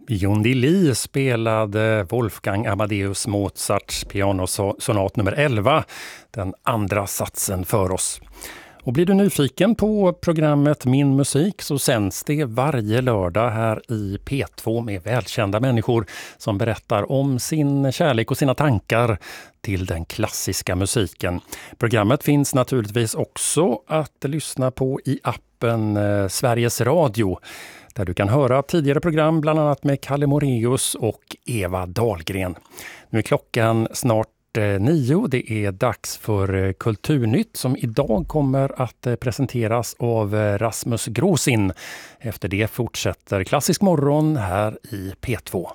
Jon Delay spelade Wolfgang Amadeus Mozarts pianosonat nummer 11, den andra satsen för oss. Och blir du nyfiken på programmet Min musik så sänds det varje lördag här i P2 med välkända människor som berättar om sin kärlek och sina tankar till den klassiska musiken. Programmet finns naturligtvis också att lyssna på i appen Sveriges Radio, där du kan höra tidigare program bland annat med Kalle Moreus och Eva Dahlgren. Nu är klockan snart 9. Det är dags för Kulturnytt som idag kommer att presenteras av Rasmus Grosin. Efter det fortsätter Klassisk morgon här i P2.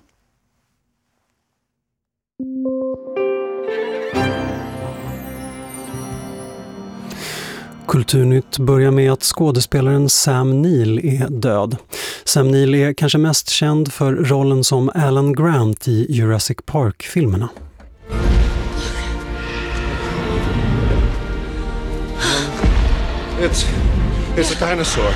Kulturnytt börjar med att skådespelaren Sam Neill är död. Sam Neill är kanske mest känd för rollen som Alan Grant i Jurassic Park-filmerna. It's a dinosaur.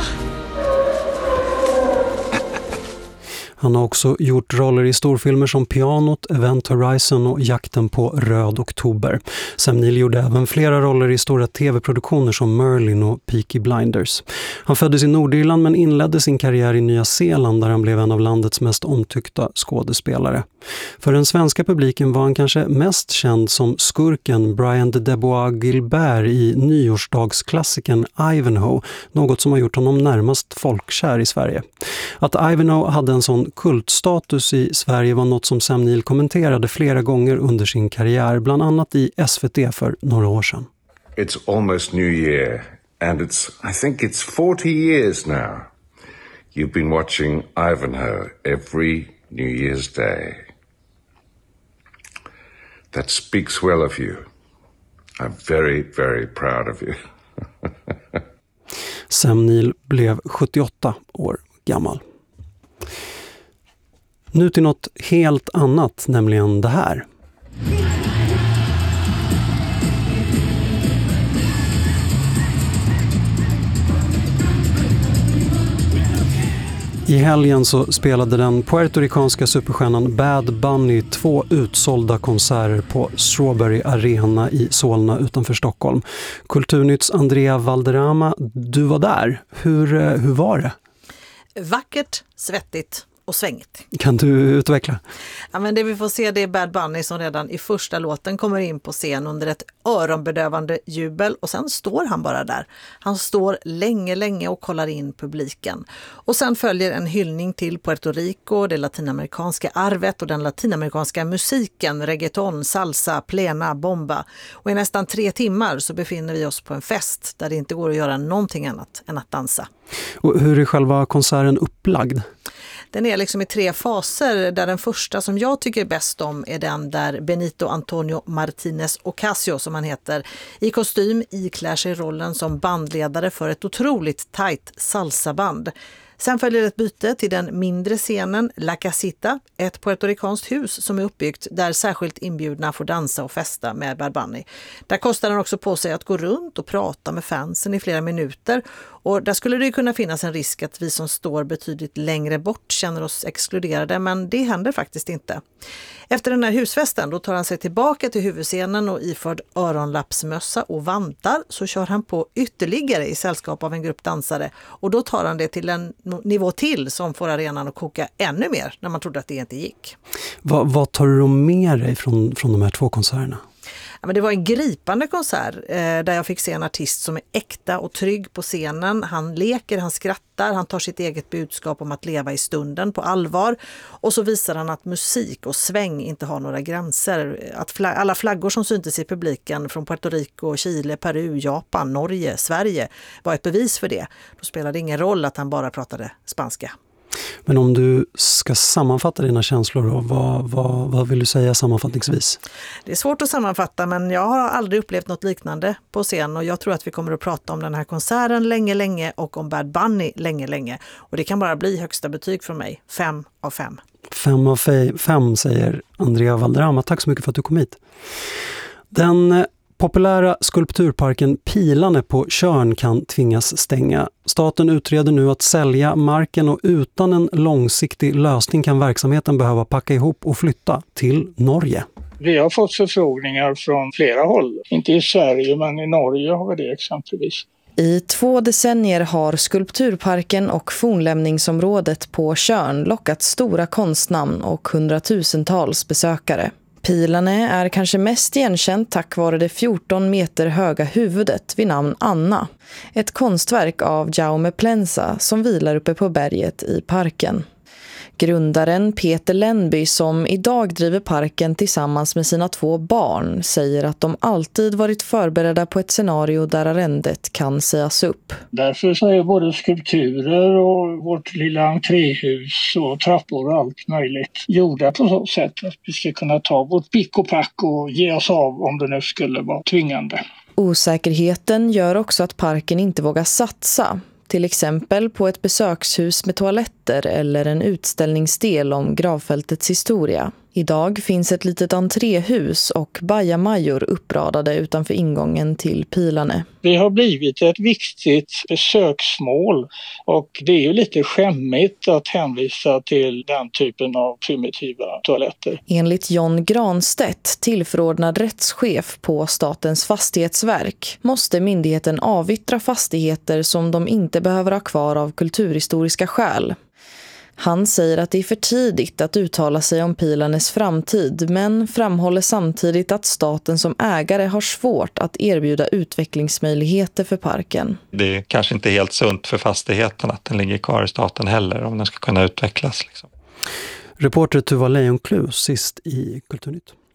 Han har också gjort roller i storfilmer som Pianot, Event Horizon och Jakten på Röd oktober. Sam Neill gjorde även flera roller i stora tv-produktioner som Merlin och Peaky Blinders. Han föddes i Nordirland men inledde sin karriär i Nya Zeeland där han blev en av landets mest omtyckta skådespelare. För den svenska publiken var han kanske mest känd som skurken Brian de Debois Gilbert i nyårsdagsklassikern Ivanhoe, något som har gjort honom närmast folkkär i Sverige. Att Ivanhoe hade en sån kultstatus i Sverige var något som Sam Neill kommenterade flera gånger under sin karriär, bland annat i SVT för några år sedan. It's almost New Year and I think it's 40 years now. You've been watching Ivanhoe every New Year's Day. That speaks well of you. I'm very, very proud of you. Sam Neill blev 78 år gammal. Nu till något helt annat, nämligen det här. I helgen så spelade den puertoricanska superstjärnan Bad Bunny 2 utsålda konserter på Strawberry Arena i Solna utanför Stockholm. Kulturnytts Andrea Valderrama, du var där. Hur var det? Vackert, svettigt och svängigt. Kan du utveckla? Ja, men det vi får se det är Bad Bunny som redan i första låten kommer in på scen under ett öronbedövande jubel och sen står han bara där. Han står länge och kollar in publiken. Och sen följer en hyllning till Puerto Rico, det latinamerikanska arvet och den latinamerikanska musiken, reggaeton, salsa, plena, bomba. Och i nästan 3 timmar så befinner vi oss på en fest där det inte går att göra någonting annat än att dansa. Och hur är själva konserten upplagd? Den är liksom i 3 faser där den första som jag tycker bäst om är den där Benito Antonio Martinez Ocasio, som han heter, i kostym iklär sig rollen som bandledare för ett otroligt tajt salsaband. Sen följer ett byte till den mindre scenen La Casita, ett puertoricanskt hus som är uppbyggt där särskilt inbjudna får dansa och festa med Bad Bunny. Där kostar den också på sig att gå runt och prata med fansen i flera minuter och där skulle det kunna finnas en risk att vi som står betydligt längre bort känner oss exkluderade, men det händer faktiskt inte. Efter den här husfesten då tar han sig tillbaka till huvudscenen och iförd öronlappsmössa och vantar så kör han på ytterligare i sällskap av en grupp dansare och då tar han det till en nivå till som får arenan att koka ännu mer när man trodde att det inte gick. Vad tar du med dig från de här 2 konserterna? Ja, men det var en gripande konsert där jag fick se en artist som är äkta och trygg på scenen. Han leker, han skrattar, han tar sitt eget budskap om att leva i stunden på allvar. Och så visar han att musik och sväng inte har några gränser. Att alla flaggor som syntes i publiken från Puerto Rico, Chile, Peru, Japan, Norge, Sverige var ett bevis för det. Då spelade det ingen roll att han bara pratade spanska. Men om du ska sammanfatta dina känslor då, vad vill du säga sammanfattningsvis? Det är svårt att sammanfatta, men jag har aldrig upplevt något liknande på scen och jag tror att vi kommer att prata om den här konserten länge och om Bad Bunny länge. Och det kan bara bli högsta betyg från mig, 5 av 5. 5 av 5 säger Andrea Valderrama. Tack så mycket för att du kom hit. Den Populära skulpturparken Pilane på Tjörn kan tvingas stänga. Staten utreder nu att sälja marken och utan en långsiktig lösning kan verksamheten behöva packa ihop och flytta till Norge. Vi har fått förfrågningar från flera håll. Inte i Sverige men i Norge har vi det exempelvis. I 2 decennier har skulpturparken och fornlämningsområdet på Tjörn lockat stora konstnamn och 100-tusentals besökare. Pilane är kanske mest igenkänt tack vare det 14 meter höga huvudet vid namn Anna. Ett konstverk av Jaume Plensa som vilar uppe på berget i parken. Grundaren Peter Lennby, som idag driver parken tillsammans med sina 2 barn, säger att de alltid varit förberedda på ett scenario där arrendet kan sägas upp. Därför så är både skulpturer och vårt lilla entréhus och trappor och allt möjligt gjorda på så sätt att vi ska kunna ta vårt pick och pack och ge oss av om det nu skulle vara tvingande. Osäkerheten gör också att parken inte vågar satsa. Till exempel på ett besökshus med toaletter eller en utställningsdel om gravfältets historia. Idag finns ett litet entréhus och bajamajor uppradade utanför ingången till Pilane. Det har blivit ett viktigt besöksmål och det är ju lite skämmigt att hänvisa till den typen av primitiva toaletter. Enligt John Granstedt, tillförordnad rättschef på Statens fastighetsverk, måste myndigheten avyttra fastigheter som de inte behöver ha kvar av kulturhistoriska skäl. Han säger att det är för tidigt att uttala sig om Pilanes framtid, men framhåller samtidigt att staten som ägare har svårt att erbjuda utvecklingsmöjligheter för parken. Det är kanske inte helt sunt för fastigheten att den ligger kvar i staten heller om den ska kunna utvecklas. Reporter Tuva Lejonklu sist i Kulturnytt.